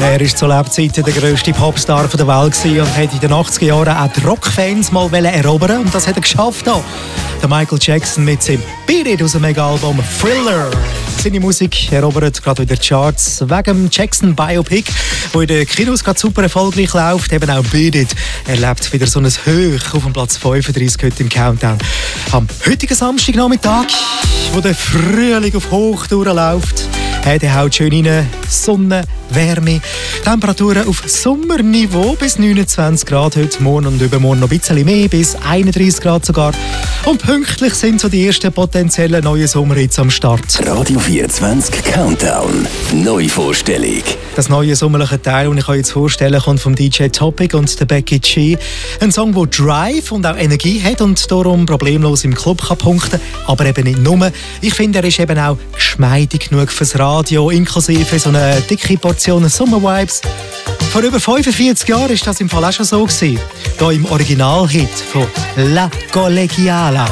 Er war zu Lebzeiten der grösste Popstar der Welt und wollte in den 80er Jahren auch die Rockfans mal erobern. Und das hat er geschafft. Der Michael Jackson mit seinem Beat It aus dem Mega-Album Thriller. Seine Musik erobert gerade wieder die Charts wegen dem Jackson Biopic, wo in den Kinos gerade super erfolgreich läuft. Eben auch Beat It erlebt wieder so ein Hoch auf dem Platz 35 heute im Countdown. Am heutigen Samstagnachmittag, wo der Frühling auf Hochtouren läuft, der haut schön rein, Sonne, Wärme, Temperaturen auf Sommerniveau bis 29 Grad heute Morgen und übermorgen noch ein bisschen mehr, bis 31 Grad sogar. Und pünktlich sind so die ersten potenziellen neuen Sommerhits am Start. Radio 24 Countdown. Neuvorstellung. Das neue sommerliche Teil, das ich euch jetzt vorstelle, kommt vom DJ Topic und der Becky G. Ein Song, der Drive und auch Energie hat und darum problemlos im Club kann punkten, aber eben nicht nur. Ich finde, er ist eben auch geschmeidig genug fürs Radio, inklusive so eine dicke Portion Summer-Vibes. Vor über 45 Jahren war das im Fall auch schon so gewesen. Hier im Originalhit von La Collegiala.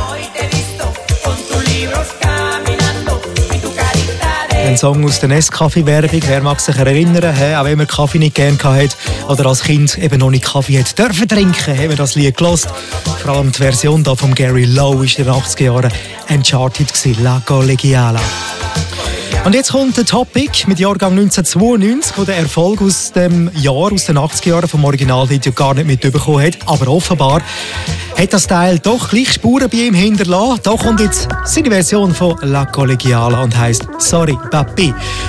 Ein Song aus der Nescafé-Werbung, wer mag sich erinnern, auch wenn man Kaffee nicht gerne hatte oder als Kind eben noch nicht Kaffee hat dürfen trinken, haben wir das Lied gehört. Vor allem die Version da von Gary Lowe ist in den 80er Jahren ein Charthit gewesen, La Collegiala. Und jetzt kommt der Topic mit Jahrgang 1992, der den Erfolg aus dem Jahr, aus den 80er Jahren vom Originalhit gar nicht mitbekommen hat. Aber offenbar hat das Teil doch gleich Spuren bei ihm hinterlassen. Da kommt jetzt seine Version von La Collegiala und heisst «Sorry, Papi».